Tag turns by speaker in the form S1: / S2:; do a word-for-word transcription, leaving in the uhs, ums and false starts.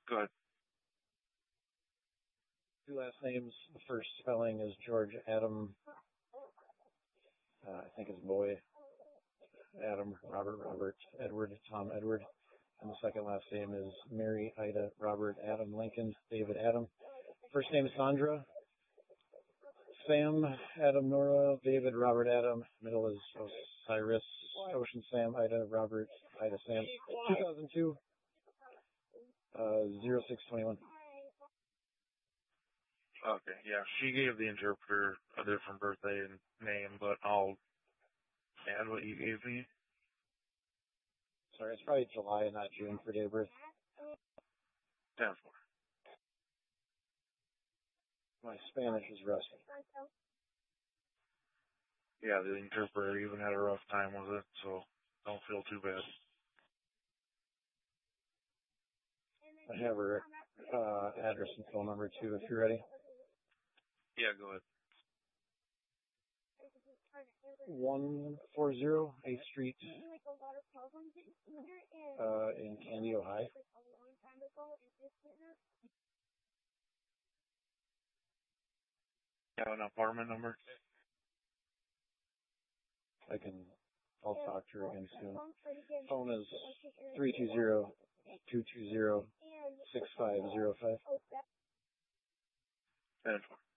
S1: Good.
S2: Two last names. The first spelling is George Adam. Uh, I think it's boy. Adam, Robert, Robert, Edward, Tom, Edward. And the second last name is Mary, Ida, Robert, Adam, Lincoln, David, Adam. First name is Sandra. Sam, Adam, Nora, David, Robert, Adam. Middle is Osiris, Ocean, Sam, Ida, Robert, Ida, Sam. two thousand two, uh, zero six twenty-one.
S1: Okay, yeah, she gave the interpreter a different birthday and name, but I'll add what you gave me.
S2: Sorry, it's probably July, not June for day of birth.
S1: ten four.
S2: My Spanish is rusty.
S1: Yeah, the interpreter even had a rough time with it, so don't feel too bad.
S2: I have her uh, address and phone number too, if you're ready.
S1: Yeah, go ahead.
S2: one forty eighth Street uh, in Candy, Ohio.
S1: You have an apartment number?
S2: I can, I'll talk to her again soon. Phone is three two zero, two two zero, six five zero five.
S1: ten four.